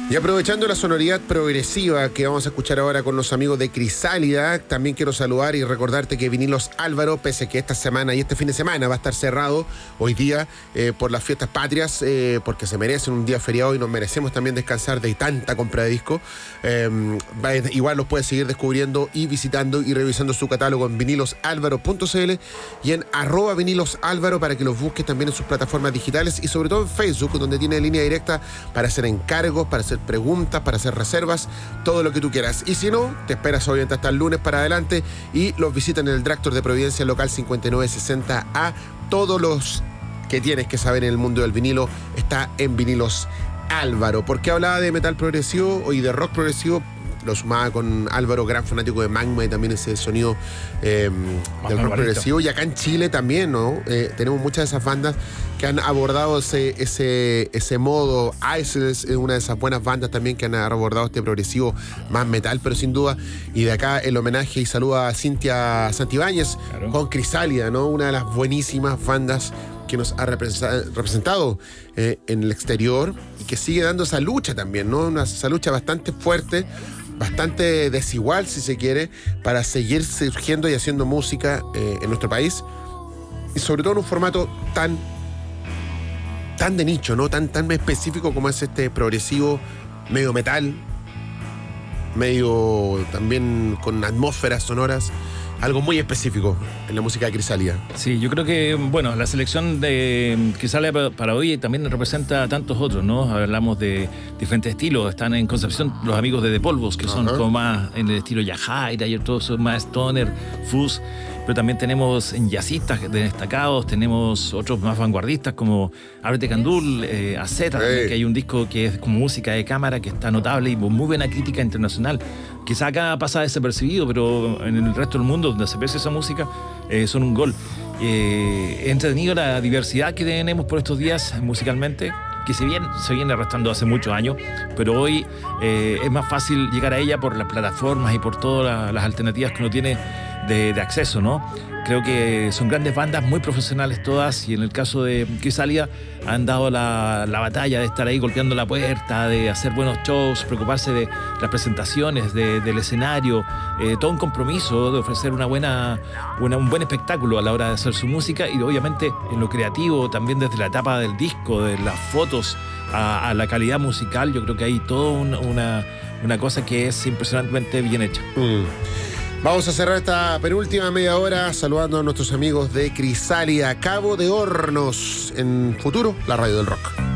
Y aprovechando la sonoridad progresiva que vamos a escuchar ahora con los amigos de Crisálida, también quiero saludar y recordarte que Vinilos Álvaro, pese a que esta semana y este fin de semana va a estar cerrado hoy día por las fiestas patrias, porque se merecen un día feriado y nos merecemos también descansar de tanta compra de disco, igual los puedes seguir descubriendo y visitando y revisando su catálogo en vinilosalvaro.cl y en @vinilosalvaro para que los busques también en sus plataformas digitales y sobre todo en Facebook, donde tiene línea directa para hacer encargos, para hacer preguntas, para hacer reservas, todo lo que tú quieras. Y si no, te esperas obviamente hasta el lunes para adelante y los visitan en el Drugstore de Providencia, local 5960A. Todos los que tienes que saber en el mundo del vinilo está en Vinilos Álvaro. ¿Por qué hablaba de metal progresivo y de rock progresivo? Lo sumaba con Álvaro, gran fanático de Magma y también ese sonido del rock progresivo. Y acá en Chile también, ¿no? Tenemos muchas de esas bandas que han abordado ese modo. Ice es una de esas buenas bandas también que han abordado este progresivo más metal, pero sin duda. Y de acá el homenaje y saluda a Cintia Santibáñez, claro, con Crisálida, ¿no? Una de las buenísimas bandas que nos ha representado en el exterior y que sigue dando esa lucha también, ¿no? Esa lucha bastante fuerte, bastante desigual, si se quiere, para seguir surgiendo y haciendo música en nuestro país, y sobre todo en un formato tan de nicho, ¿no? Tan específico como es este progresivo, medio metal, medio también con atmósferas sonoras. Algo muy específico en la música de Crisálida. Sí, yo creo que, bueno, la selección de Crisálida para hoy también representa a tantos otros, ¿no? Hablamos de diferentes estilos. Están en Concepción los amigos de The Polvos, que son como más en el estilo Yajaira y todos son más stoner, fuzz. Pero también tenemos jazzistas destacados, tenemos otros más vanguardistas como Ábrete Candul, AZ, que hay un disco que es como música de cámara que está notable y muy buena crítica internacional. Quizá acá pasa desapercibido, pero en el resto del mundo donde se aprecia esa música son un gol. He entretenido la diversidad que tenemos por estos días musicalmente, que se viene arrastrando hace muchos años, pero hoy es más fácil llegar a ella por las plataformas y por todas las alternativas que uno tiene de acceso, ¿no? Creo que son grandes bandas, muy profesionales todas, y en el caso de Crisálida han dado la batalla de estar ahí golpeando la puerta, de hacer buenos shows, preocuparse de las presentaciones, del escenario, todo un compromiso de ofrecer un buen espectáculo a la hora de hacer su música, y obviamente en lo creativo, también desde la etapa del disco, de las fotos a la calidad musical. Yo creo que hay toda una cosa que es impresionantemente bien hecha. Vamos a cerrar esta penúltima media hora saludando a nuestros amigos de Crisálida, Cabo de Hornos, en Futuro, la radio del rock.